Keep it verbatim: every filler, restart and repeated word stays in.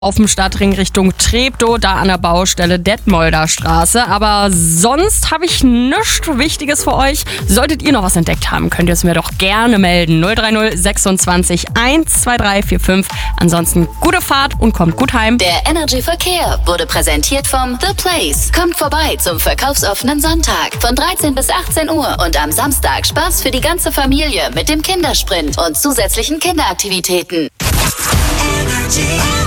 auf dem Stadtring Richtung Treptow, da an der Baustelle Detmolder Straße. Aber sonst habe ich nichts Wichtiges für euch. Solltet ihr noch was entdeckt haben, könnt ihr es mir doch gerne melden. null drei null sechsundzwanzig eins zwei drei vier fünf. Ansonsten gute Fahrt und kommt gut heim. Der Energy Verkehr wurde präsentiert vom The Place. Kommt vorbei zum verkaufsoffenen Sonntag von dreizehn bis achtzehn Uhr und am Samstag Spaß für die ganze Familie mit dem Kindersprint und zusätzlichen Kinderaktivitäten. Energy.